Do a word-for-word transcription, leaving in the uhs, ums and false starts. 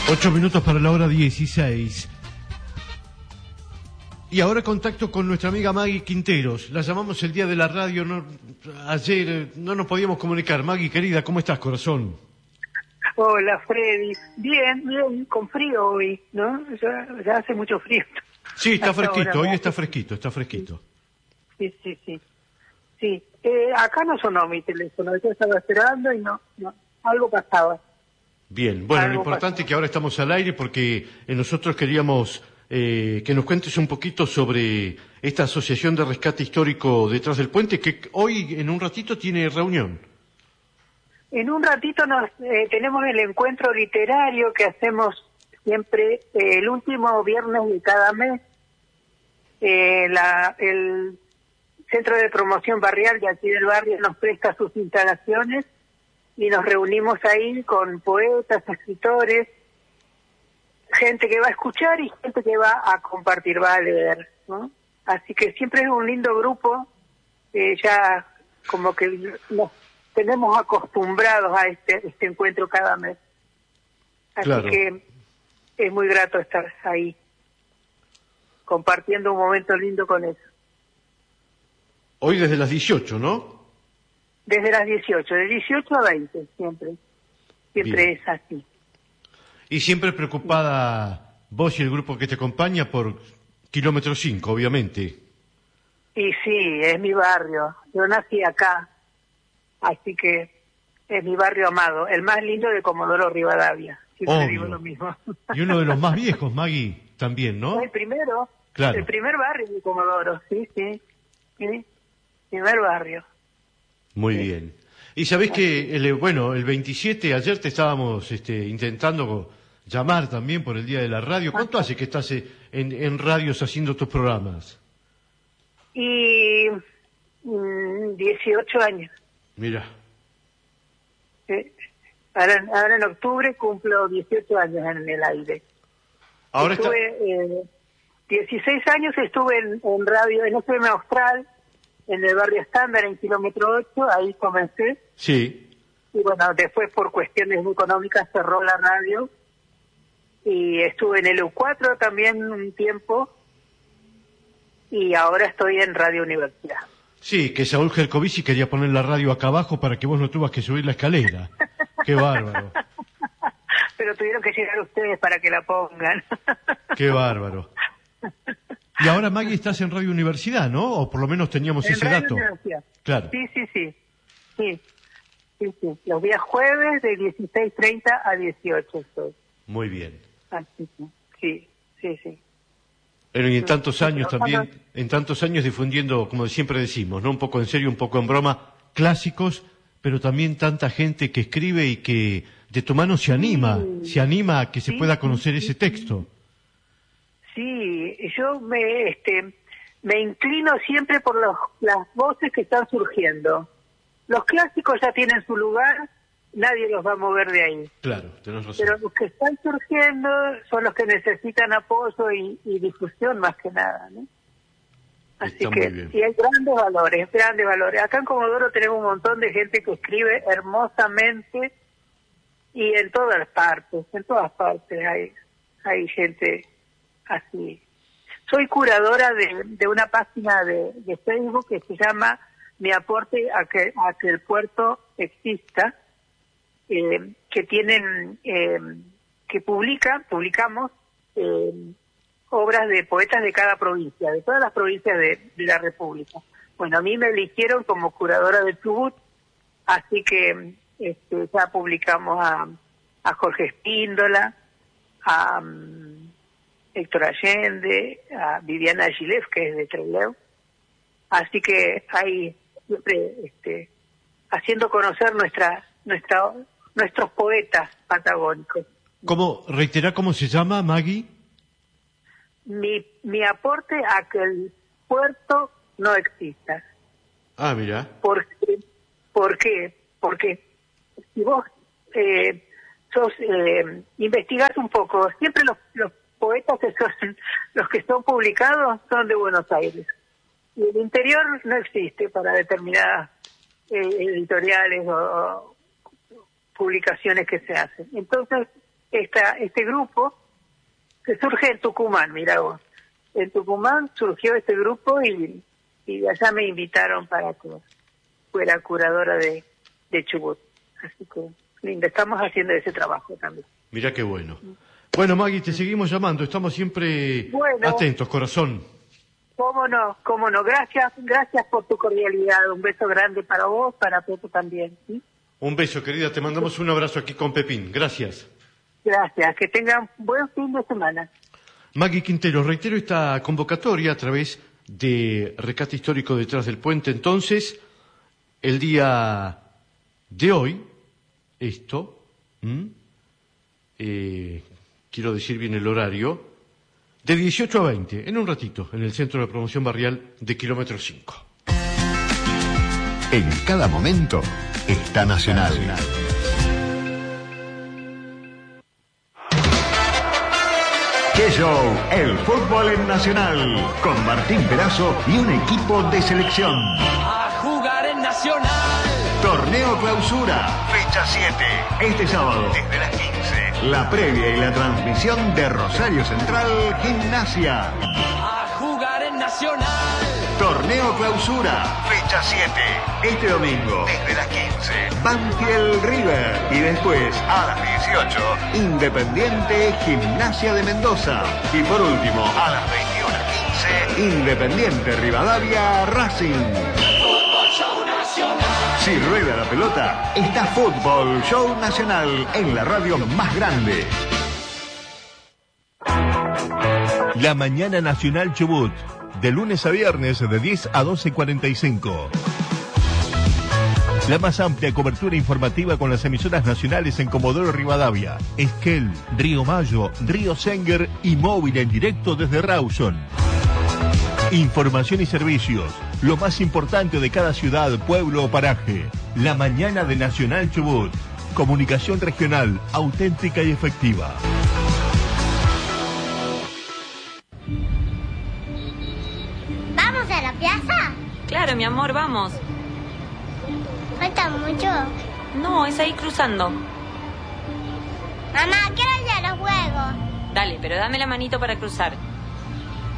Ocho minutos para la hora dieciséis. Y ahora contacto con nuestra amiga Maggie Quinteros. La llamamos el día de la radio. No, ayer eh, no nos podíamos comunicar. Maggie, querida, ¿cómo estás, corazón? Hola, Freddy. Bien, bien, con frío hoy, ¿no? Ya, ya hace mucho frío. Sí, está Hasta fresquito. ahora, Hoy ¿no? está fresquito, está fresquito. Sí, sí, sí. Sí, eh, acá no sonó mi teléfono. Yo estaba esperando y no, no. Algo pasaba. Bien, bueno, lo Algo importante pasaba. es que ahora estamos al aire porque eh, nosotros queríamos eh, que nos cuentes un poquito sobre esta asociación de rescate histórico detrás del puente que hoy en un ratito tiene reunión. En un ratito nos eh, tenemos el encuentro literario que hacemos siempre eh, el último viernes de cada mes. Eh, la, el Centro de Promoción Barrial de aquí del barrio nos presta sus instalaciones y nos reunimos ahí con poetas, escritores, gente que va a escuchar y gente que va a compartir, va a leer, ¿no? Así que siempre es un lindo grupo, eh, ya como que nos tenemos acostumbrados a este, este encuentro cada mes. Así Claro. que es muy grato estar ahí, compartiendo un momento lindo con eso. Hoy desde las dieciocho, ¿no? Desde las dieciocho, de dieciocho a veinte, siempre. Siempre Bien. es así. Y siempre preocupada vos y el grupo que te acompaña por kilómetro cinco, obviamente. Y sí, es mi barrio. Yo nací acá, así que es mi barrio amado, el más lindo de Comodoro Rivadavia. Siempre Obvio. digo lo mismo. Y uno de los más viejos, Maggie, también, ¿no? El primero, Claro. el primer barrio de Comodoro, sí, sí, sí, primer barrio. Muy Sí. bien. Y sabés que, el, bueno, el veintisiete, ayer te estábamos este, intentando llamar también por el Día de la Radio. ¿Cuánto hace que estás eh, en, en radios haciendo tus programas? Y mm, dieciocho años. Mira, Sí. Ahora, ahora en octubre cumplo dieciocho años en el aire. ahora está... Estuve, eh, dieciséis años estuve en, en radio, en F M Austral, en el barrio estándar, en kilómetro ocho, ahí comencé. Sí, Y bueno, después por cuestiones económicas cerró la radio. Y estuve en el U cuatro también un tiempo. Y ahora estoy en Radio Universidad. sí, que Saúl Gercovici quería poner la radio acá abajo para que vos no tuvas que subir la escalera. Qué bárbaro, Pero tuvieron que llegar ustedes para que la pongan. qué bárbaro. Y ahora, Maggie, estás en Radio Universidad, ¿no? O por lo menos teníamos En ese Radio dato. Universidad. Claro. Sí, sí, sí. Sí, sí, sí. Los días jueves de dieciséis treinta a dieciocho estoy. Muy bien. Así que, sí, sí, sí. Pero y en tantos Sí, años pero también, cuando- en tantos años difundiendo, como siempre decimos, ¿no? Un poco en serio, un poco en broma, clásicos, pero también tanta gente que escribe y que de tu mano se anima, Sí. se anima a que se Sí, pueda sí, conocer sí, ese sí. texto. Sí, yo me, este, me inclino siempre por los, las voces que están surgiendo. Los clásicos ya tienen su lugar, nadie los va a mover de ahí. Claro, tenés razón. Pero los que están surgiendo son los que necesitan apoyo y, y difusión más que nada, ¿no? Así Está que, muy bien. y hay grandes valores, grandes valores. Acá en Comodoro tenemos un montón de gente que escribe hermosamente y en todas partes, en todas partes hay, hay gente así. Soy curadora de, de una página de, de Facebook que se llama Mi aporte a que, a que el puerto exista, eh, que tienen, eh, que publica, publicamos eh, obras de poetas de cada provincia, de todas las provincias de, de la República. Bueno, a mí me eligieron como curadora de Chubut, así que este, ya publicamos a, a Jorge Espíndola, a um, Héctor Allende, a Viviana Gilev, que es de Trelew. Así que hay siempre este, haciendo conocer nuestra, nuestra, nuestros poetas patagónicos. ¿Cómo, reiterá cómo se llama, Maggie? Mi, mi aporte a que el puerto no exista. Ah, mira. ¿Por qué? ¿Por qué? Porque si vos eh, sos, eh, investigás un poco, siempre los, los poetas que son los que son publicados son de Buenos Aires. Y el interior no existe para determinadas eh, editoriales o, o publicaciones que se hacen. Entonces, esta, este grupo que surge en Tucumán, mira vos. En Tucumán surgió este grupo y, y allá me invitaron para que fuera curadora de, de Chubut. Así que linda, estamos haciendo ese trabajo también. Mira qué bueno. Bueno, Maggie, te seguimos llamando, estamos siempre bueno, atentos, corazón. Cómo no, cómo no. Gracias, gracias por tu cordialidad. Un beso grande para vos, para Pepe también. ¿Sí? Un beso, querida, te mandamos un abrazo aquí con Pepín. Gracias. Gracias, que tengan buen fin de semana. Maggie Quintero, reitero esta convocatoria a través de Rescate Histórico Detrás del Puente. Entonces, el día de hoy, esto, eh, quiero decir bien el horario, de dieciocho a veinte, en un ratito, en el Centro de Promoción Barrial de Kilómetro cinco. En cada momento está Nacional. ¡Qué show! El fútbol en Nacional, con Martín Perazo y un equipo de selección. A jugar en Nacional. Torneo Clausura, fecha siete. Este sábado, desde las quince. La previa y la transmisión de Rosario Central Gimnasia. A jugar en Nacional. Torneo Clausura, fecha siete. Este domingo, desde las quince. Banfield River. Y después, a las dieciocho, Independiente Gimnasia de Mendoza. Y por último, a las veintiuno quince, Independiente Rivadavia Racing. Fútbol Show Nacional. Si rueda la pelota, está Fútbol Show Nacional en la radio más grande. La Mañana Nacional Chubut, de lunes a viernes de diez a doce cuarenta y cinco. La más amplia cobertura informativa con las emisoras nacionales en Comodoro Rivadavia, Esquel, Río Mayo, Río Senguer y móvil en directo desde Rawson. Información y servicios, lo más importante de cada ciudad, pueblo o paraje. La Mañana de Nacional Chubut. Comunicación regional, auténtica y efectiva. ¿Vamos a la plaza? Claro, mi amor, vamos. ¿Falta mucho? No, es ahí cruzando. Mamá, quiero ir a los juegos. Dale, pero dame la manito para cruzar.